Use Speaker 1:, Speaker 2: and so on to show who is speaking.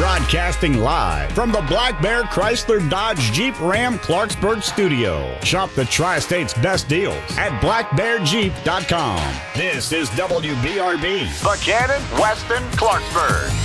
Speaker 1: Broadcasting live from the Black Bear Chrysler Dodge Jeep Ram Clarksburg studio. Shop the Tri-State's best deals at blackbearjeep.com. This is WBRB, Buchanan, Weston, Clarksburg.